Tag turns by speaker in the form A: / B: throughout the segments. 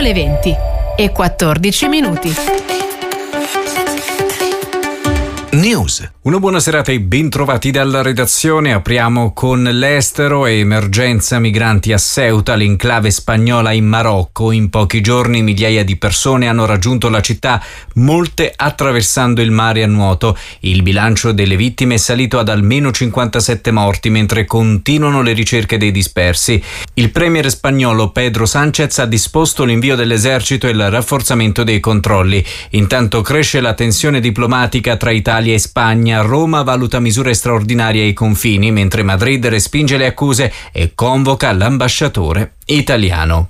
A: le 20:14.
B: News. Una buona serata e bentrovati dalla redazione. Apriamo con l'estero e emergenza migranti a Ceuta, l'enclave spagnola in Marocco. In pochi giorni migliaia di persone hanno raggiunto la città, molte attraversando il mare a nuoto. Il bilancio delle vittime è salito ad almeno 57 morti, mentre continuano le ricerche dei dispersi. Il premier spagnolo Pedro Sánchez ha disposto l'invio dell'esercito e il rafforzamento dei controlli. Intanto cresce la tensione diplomatica tra Italia e Spagna. Roma valuta misure straordinarie ai confini, mentre Madrid respinge le accuse e convoca l'ambasciatore italiano.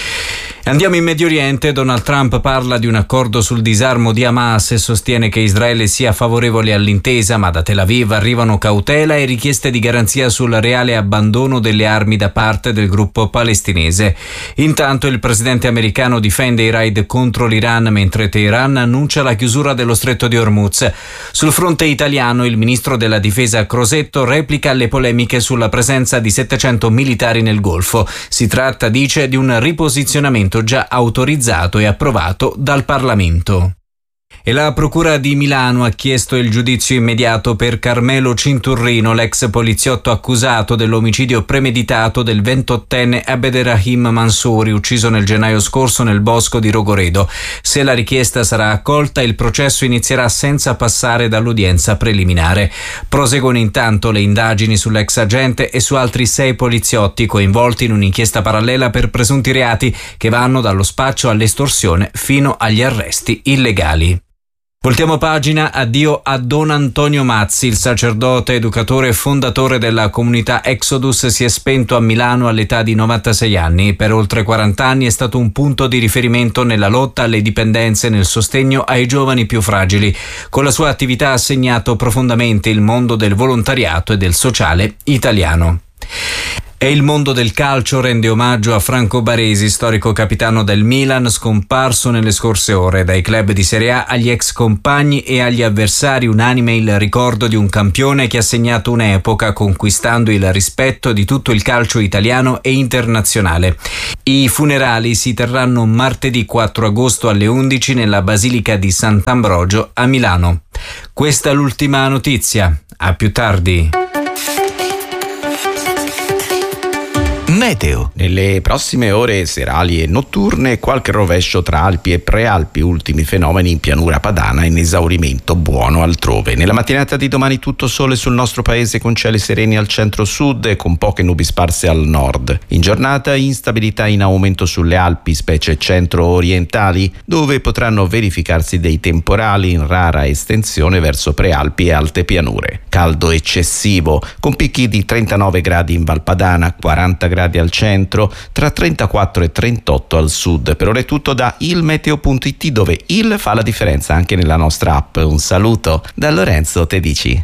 B: Andiamo in Medio Oriente. Donald Trump parla di un accordo sul disarmo di Hamas e sostiene che Israele sia favorevole all'intesa, ma da Tel Aviv arrivano cautela e richieste di garanzia sul reale abbandono delle armi da parte del gruppo palestinese. Intanto il presidente americano difende i raid contro l'Iran, mentre Teheran annuncia la chiusura dello stretto di Hormuz. Sul fronte italiano il ministro della difesa Crosetto replica le polemiche sulla presenza di 700 militari nel Golfo. Si tratta, dice, di un riposizionamento già autorizzato e approvato dal Parlamento. E la Procura di Milano ha chiesto il giudizio immediato per Carmelo Cinturrino, l'ex poliziotto accusato dell'omicidio premeditato del 28enne Abderrahim Mansouri, ucciso nel gennaio scorso nel bosco di Rogoredo. Se la richiesta sarà accolta, il processo inizierà senza passare dall'udienza preliminare. Proseguono intanto le indagini sull'ex agente e su altri 6 poliziotti coinvolti in un'inchiesta parallela per presunti reati che vanno dallo spaccio all'estorsione fino agli arresti illegali. Voltiamo pagina. Addio a Don Antonio Mazzi, il sacerdote, educatore e fondatore della comunità Exodus. Si è spento a Milano all'età di 96 anni. Per oltre 40 anni è stato un punto di riferimento nella lotta alle dipendenze e nel sostegno ai giovani più fragili. Con la sua attività ha segnato profondamente il mondo del volontariato e del sociale italiano. E il mondo del calcio rende omaggio a Franco Baresi, storico capitano del Milan, scomparso nelle scorse ore. Dai club di Serie A agli ex compagni e agli avversari, unanime il ricordo di un campione che ha segnato un'epoca, conquistando il rispetto di tutto il calcio italiano e internazionale. I funerali si terranno martedì 4 agosto alle 11 nella Basilica di Sant'Ambrogio a Milano. Questa è l'ultima notizia. A più tardi.
C: Meteo. Nelle prossime ore serali e notturne qualche rovescio tra Alpi e Prealpi, ultimi fenomeni in pianura padana, in esaurimento buono altrove. Nella mattinata di domani tutto sole sul nostro paese con cieli sereni al centro-sud e con poche nubi sparse al nord. In giornata instabilità in aumento sulle Alpi, specie centro-orientali, dove potranno verificarsi dei temporali in rara estensione verso Prealpi e alte pianure. Caldo eccessivo, con picchi di 39 gradi in Valpadana, 40 gradi al centro, tra 34 e 38 al sud. Per ora è tutto da ilmeteo.it, dove il fa la differenza anche nella nostra app. Un saluto da Lorenzo Tedici.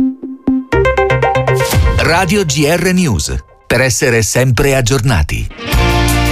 D: Radio GR News, per essere sempre aggiornati.